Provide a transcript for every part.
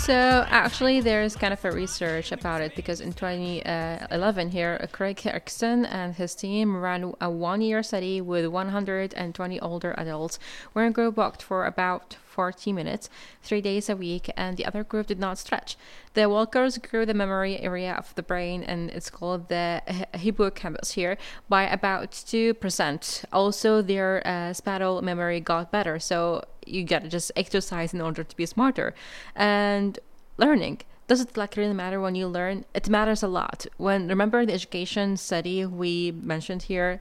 So actually, there's kind of a research about it because in 2011 here, Craig Erickson and his team ran a 1-year study with 120 older adults, where a group walked for about 40 minutes, 3 days a week, and the other group did not stretch. The walkers grew the memory area of the brain, and it's called the hippocampus here, by about 2%. Also, their spatial memory got better, so you gotta just exercise in order to be smarter. And learning. Does it really matter when you learn? It matters a lot. Remember the education study we mentioned here?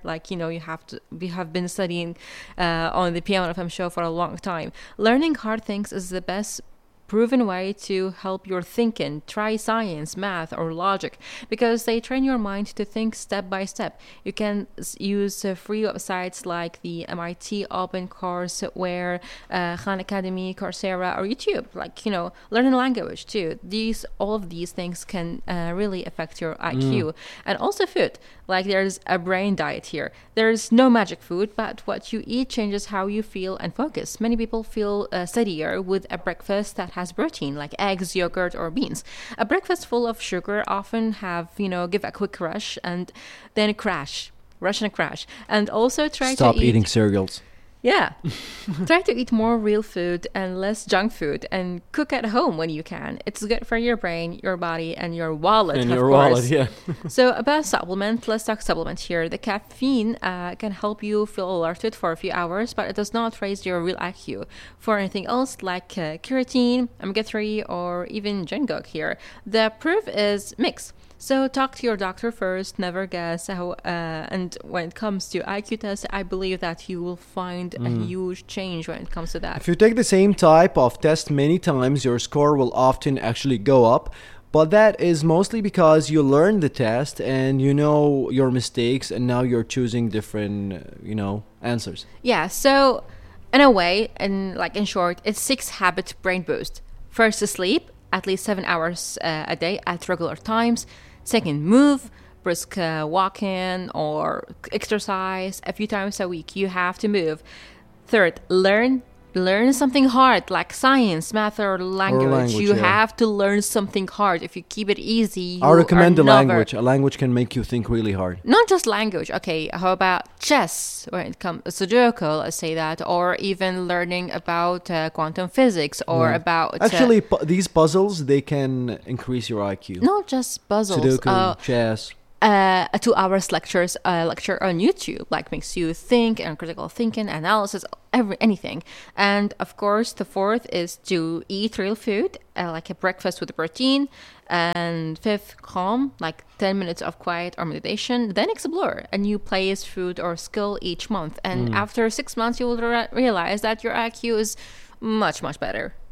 We have been studying on the Piano FM show for a long time. Learning hard things is the best proven way to help your thinking. Try science, math, or logic because they train your mind to think step by step. You can use free websites like the MIT Open Courseware, Khan Academy, Coursera, or YouTube. Learn a language too. All of these things can really affect your IQ. And also food. There's a brain diet here. There's no magic food, but what you eat changes how you feel and focus. Many people feel steadier with a breakfast that has protein, like eggs, yogurt, or beans. A breakfast full of sugar often give a quick rush and then rush and crash. And also Stop eating cereals. Yeah. Try to eat more real food and less junk food and cook at home when you can. It's good for your brain, your body, and your wallet, and of your course. wallet, yeah. So about supplement, let's talk supplement here. The caffeine can help you feel alerted for a few hours, but it does not raise your real IQ. For anything else like creatine, omega-3, or even Jengok here, the proof is mixed. So talk to your doctor first, never guess. And when it comes to IQ tests, I believe that you will find a huge change when it comes to that. If you take the same type of test many times, your score will often actually go up. But that is mostly because you learned the test and you know your mistakes and now you're choosing different, answers. Yeah, so in a way, and in short, it's 6 habit brain boost. First, to sleep at least 7 hours a day at regular times. Second, move, brisk walking or exercise a few times a week. You have to move. Third, learn something hard like science, math, or language. You have to learn something hard. If you keep it easy, I recommend the language. A language can make you think really hard. Not just language. Okay, how about chess when it comes Sudoku, let's say that, or even learning about quantum physics or about... Actually, these puzzles, they can increase your IQ. Not just puzzles. Sudoku, chess. A 2 hours lecture on YouTube, makes you think and critical thinking, analysis, anything. And of course, the fourth is to eat real food, like a breakfast with protein. And fifth, calm, 10 minutes of quiet or meditation. Then explore a new place, food, or skill each month. And after 6 months, you will realize that your IQ is much, much better.